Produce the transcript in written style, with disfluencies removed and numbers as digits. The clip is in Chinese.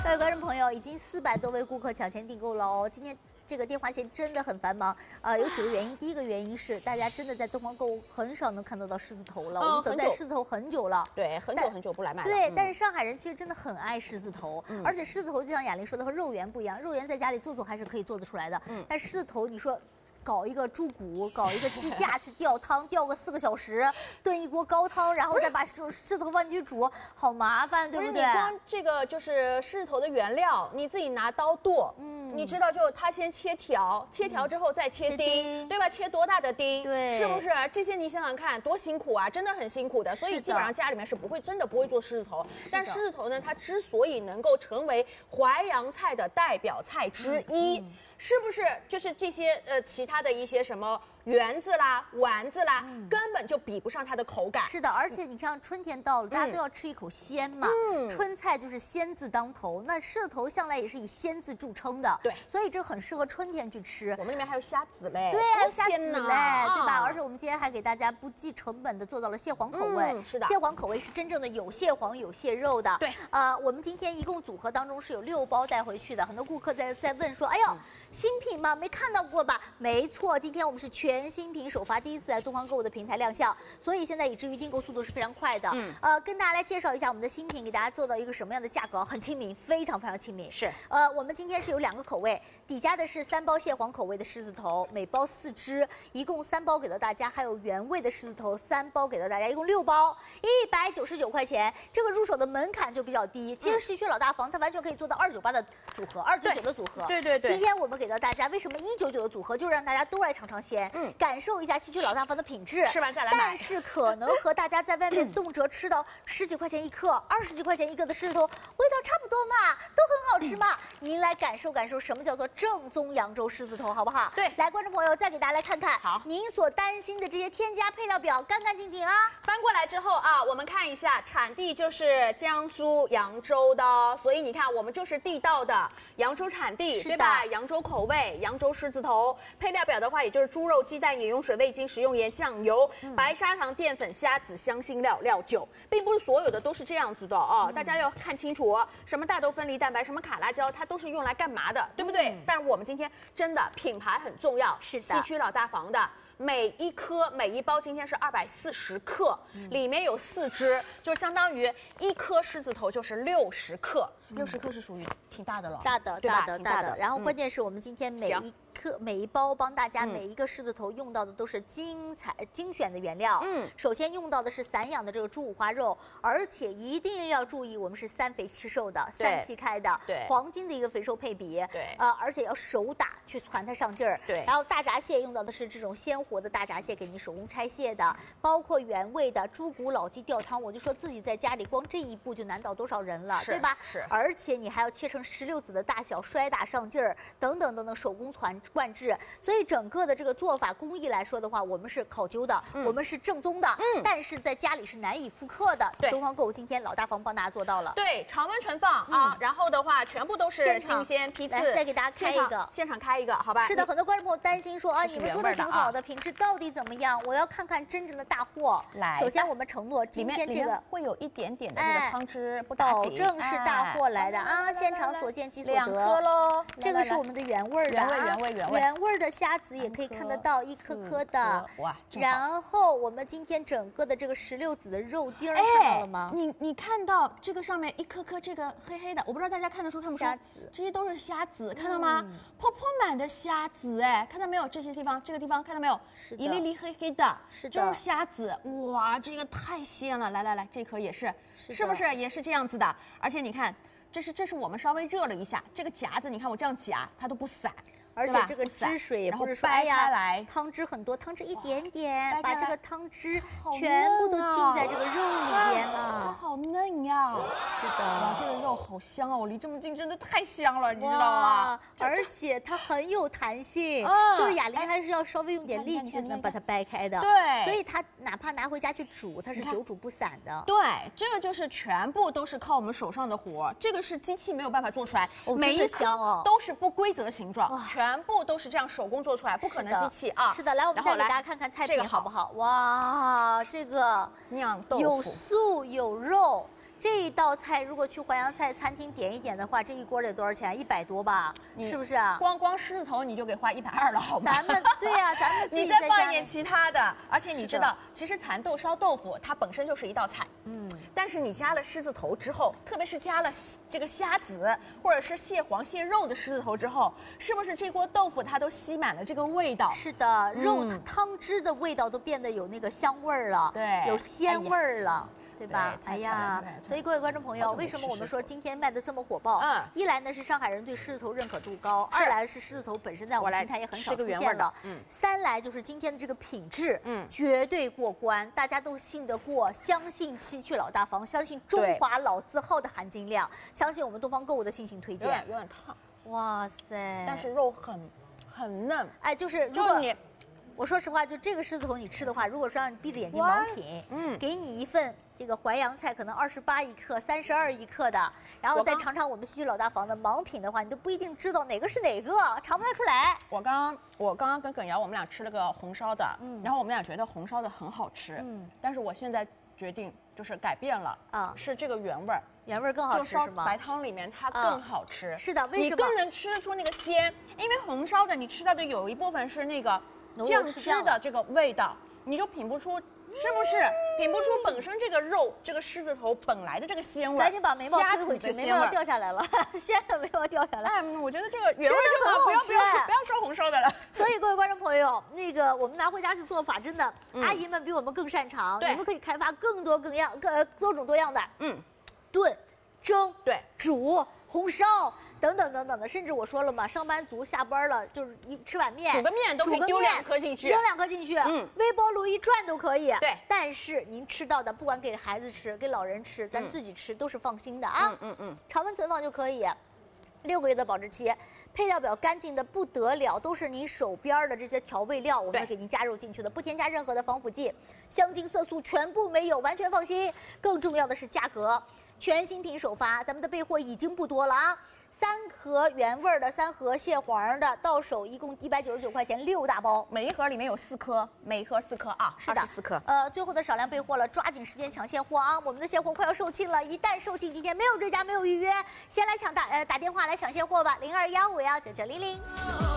各位观众朋友，已经400多位顾客抢先订购了哦。今天这个电话线真的很繁忙，有几个原因。第一个原因是大家真的在东方购物很少能看到狮子头了，我们等待狮子头很久了。 对，很久不来卖了。 对，但是上海人其实真的很爱狮子头，而且狮子头就像雅玲说的和肉圆不一样，肉圆在家里做还是可以做得出来的，但狮子头你说。搞一个猪骨，搞一个鸡架去吊汤，吊个4个小时，炖一锅高汤，然后再把狮子头放进去煮，好麻烦，对不对？ 你光这个就是狮子头的原料，你自己拿刀剁，你知道就他先切条，切条之后再切丁，对吧？切多大的丁？ 对， 是不是？这些你想想看，多辛苦啊，真的很辛苦的。所以基本上家里面是真的不会做狮子头。但狮子头呢，它之所以能够成为淮扬菜的代表菜之一。是不是就是这些其他的一些什么圆子啦、丸子啦，根本就比不上它的口感。 是的，而且你像春天到了，大家都要吃一口鲜嘛。春菜就是鲜字当头，那狮子头向来也是以鲜字著称的。 对， 所以这很适合春天去吃。 我们里面还有虾子嘞， 对，还有虾子嘞，对吧？而且我们今天还给大家不计成本的做到了蟹黄口味。 是的， 蟹黄口味是真正的有蟹黄有蟹肉的。 对， 我们今天一共组合当中是有6包带回去的。很多顾客在问说，哎呦。新品吗？没看到过吧？没错，今天我们是全新品首发，第一次在东方购物的平台亮相，所以现在以至于订购速度是非常快的。跟大家来介绍一下我们的新品，给大家做到一个什么样的价格？很亲民，非常亲民。 是， 我们今天是有2个口味，底价的是3包蟹黄口味的狮子头，每包4只，一共3包给到大家，还有原味的狮子头3包给到大家，一共6包，199块钱。这个入手的门槛就比较低，其实西区老大房它完全可以做到298的组合，299的组合。 对。 今天我们给到大家，为什么199的组合，就让大家都来尝鲜，感受一下西区老大房的品质， 吃完再来买。 但是可能和大家在外面动辄吃到10几块钱一克、20几块钱一个的狮子头，味道差不多嘛，都很好吃嘛。您来感受什么叫做正宗扬州狮子头，好不好？ 对， 来，观众朋友，再给大家来看看， 好， 您所担心的这些添加配料表，干净净啊。 翻过来之后啊，我们看一下，产地就是江苏扬州的，所以你看，我们就是地道的扬州产地，对吧？扬州口味，扬州狮子头。配料表的话，也就是猪肉、鸡蛋、饮用水、味精、食用盐、酱油、白砂糖、淀粉、虾子、香辛料、料酒，并不是所有的都是这样子的哦，大家要看清楚哦。什么大豆分离蛋白，什么卡拉胶，它都是用来干嘛的，对不对？但是我们今天真的品牌很重要， 是的， 西区老大房的。每一包今天是240克，里面有4只，就相当于1颗狮子头就是60克，60克是属于挺大的了， 大的。然后关键是我们今天每一包帮大家每一个狮子头用到的都是精选的原料。首先用到的是散养的这个猪五花肉，而且一定要注意，我们是3肥7瘦的，3气开的， 对， 黄金的一个肥瘦配比。 对， 而且要手打去传它上劲儿。 对， 然后大闸蟹用到的是这种鲜活的大闸蟹，给你手工拆蟹的，包括原味的猪骨老鸡吊汤。我就说自己在家里光这一步就难倒多少人了，对吧？ 是。 而且你还要切成16子的大小，摔打上劲儿，等等，手工灌制。所以整个的这个做法工艺来说的话，我们是考究的，我们是正宗的，但是在家里是难以复刻的。 对， 东方购物今天老大方帮大家做到了。 对，常温存放啊，然后的话全部都是新鲜批次。 再给大家开一个， 现场开一个，好吧？ 是的，很多观众朋友担心说啊，你们说的挺好的，品质到底怎么样？我要看看真正的大货。 来， 首先我们承诺今天这个会有一点点的这个汤汁，不打紧， 保证是大货来的啊！现场所见即所得。 2颗喽， 这个是我们的原味的，原味的虾子也可以看得到一颗颗的。 哇！ 然后我们今天整个的这个16子的肉丁看到了吗？ 你看到这个上面一颗颗这个黑黑的，我不知道大家看得出看不出？ 虾子， 这些都是虾子，看到吗？破满的虾子，哎，看到没有？这些地方，这个地方看到没有？ 是的， 一粒粒黑黑的， 是的， 就是虾子。哇，这个太鲜了！来，这颗也是，是不是也是这样子的？而且你看，这是我们稍微热了一下，这个夹子，你看我这样夹，它都不散。 而且这个汁水也不是说哎呀，汤汁很多，汤汁一点点，把这个汤汁全部都浸在这个肉里边了， 它好嫩呀！ 是的， 哇，这个肉好香啊！我离这么近真的太香了，你知道吗？ 而且它很有弹性，就是雅玲还是要稍微用点力气才能把它掰开的。 对， 所以它哪怕拿回家去煮，它是久煮不散的。 对，这个就是全部都是靠我们手上的活，这个是机器没有办法做出来，每一颗都是不规则形状。全部都是这样手工做出来，不可能机器啊！ 是的，来，我们再给大家看看菜品好不好？哇，这个酿豆腐有素有肉。 这一道菜如果去淮扬菜餐厅点一点的话，这一锅得多少钱？100多吧，是不是啊？ 光狮子头你就给花120了，好吗？ 咱们对呀，咱们你再放一点其他的，而且你知道，其实蚕豆烧豆腐它本身就是一道菜，但是你加了狮子头之后，特别是加了这个虾子或者是蟹黄、蟹肉的狮子头之后，是不是这锅豆腐它都吸满了这个味道？ 是的，肉汤汁的味道都变得有那个香味儿了， 对， 有鲜味儿了。对吧？ 哎呀， 所以各位观众朋友，为什么我们说今天卖的这么火爆？一来呢是上海人对狮子头认可度高，二来是狮子头本身在我们平台也很少出现的，三来就是今天的这个品质，绝对过关，大家都信得过，相信七趣老大房，相信中华老字号的含金量，相信我们东方购物的信心推荐。 有点烫， 哇塞！ 但是肉很嫩， 哎，就是你。我说实话，就这个狮子头你吃的话，如果说让你闭着眼睛盲品，给你一份这个淮扬菜，可能28一克、32一克的，然后再尝尝我们西区老大房的盲品的话，你都不一定知道哪个是哪个，尝不太出来。 我刚刚跟耿瑶我们俩吃了个红烧的，然后我们俩觉得红烧的很好吃，但是我现在决定就是改变了，是这个原味儿。 原味更好吃是吗？ 白汤里面它更好吃。 是的，为什么？ 你更能吃得出那个鲜，因为红烧的你吃到的有一部分是那个酱汁的这个味道，你就品不出，是不是？品不出本身这个肉这个狮子头本来的这个鲜味。 赶紧把眉毛推回去，眉毛要掉下来了，鲜的眉毛掉下来。 哎，我觉得这个原味就好，不要说红烧的了。 所以各位观众朋友，那个我们拿回家去做法，真的，阿姨们比我们更擅长，你们可以开发更多多种多样的，炖、蒸、煮、红烧。等等的，甚至我说了嘛，上班族下班了就是一吃碗面， 煮个面都可以丢2颗进去， 微波炉一转都可以。 对， 但是您吃到的，不管给孩子吃、给老人吃，咱自己吃都是放心的啊。常温存放就可以，6个月的保质期。配料表干净的不得了，都是您手边的这些调味料，我们给您加入进去的，不添加任何的防腐剂，香精色素全部没有，完全放心。更重要的是价格，全新品首发，咱们的备货已经不多了啊。3盒原味的，3盒蟹黄的，到手一共199块钱，6大包， 每一盒里面有4颗，每一盒4颗啊， 是的 ，24颗。 最后的少量备货了，抓紧时间抢现货啊！我们的现货快要售罄了，一旦售罄，今天没有追加，没有预约，先来打电话来抢现货吧，0215199900。